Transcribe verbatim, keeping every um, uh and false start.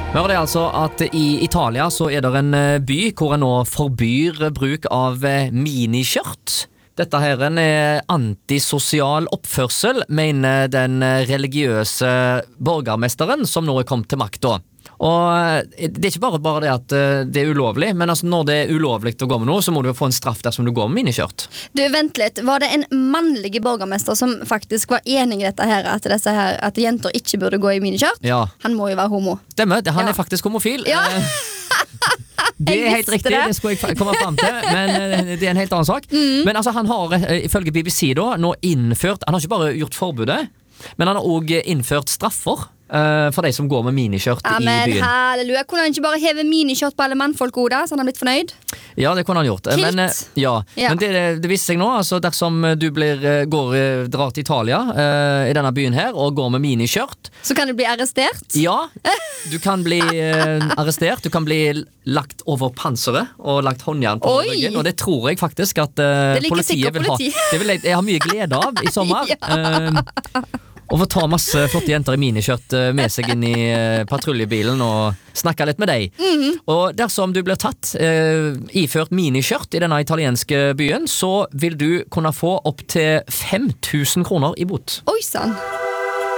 Vi hører det altså at i Italia så er det en by hvor en nå forbyr bruk av miniskjørt. Dette her er antisosial oppførsel, mener den religiøse borgermesteren som nå er kommet til makt da. Og det er ikke bare, bare det at det er ulovlig, men altså når det er ulovlig å gå med noe, så må du få en straff dersom du går med miniskjørt. Du, vent litt. Var det en mannlig borgermester som faktisk var enig i dette her, at, disse her, at jenter ikke burde gå i miniskjørt? Ja. Han må jo være homo. Stemmer, han Ja. er faktisk homofil. Ja. Det er Jeg helt visste riktig, det. det. det skulle jeg komme frem til, men eh, det er en helt annen sak. Mm. Men altså, han har, eh, ifølge B B C da, nå innført, han har ikke bare gjort forbudet, men han har også innført straffer eh, for de som går med miniskjørt Ja, i men byen. halleluja. Kunne han ikke bare heve miniskjørt på alle mannfolk hodet, så han har blitt fornøyd? Ja, det kunne han gjort. Kilt. Men, eh, ja. Ja. men det, det viser seg nå, altså dersom du blir, eh, går, eh, drar til Italia eh, i denne byen her, og går med miniskjørt, Så kan du bli arrestert? ja, du kan bli eh, arrestert, du kan bli lagt over panseret og lagt håndjern på Oi. ryggen, og det tror jeg faktisk at eh, Det liker politiet sikkert vil ha. politi. Det vil jeg, jeg har mye glede av i sommer. Ja. Eh, og få ta masse flotte jenter i miniskjørt eh, med seg inn i eh, patruljebilen og snakke litt med deg. Mhm. Og dersom du blir tatt eh, iført miniskjørt i denne italienske byen, så vil du kunne få opp til fem tusen kroner i bot. Oi sann.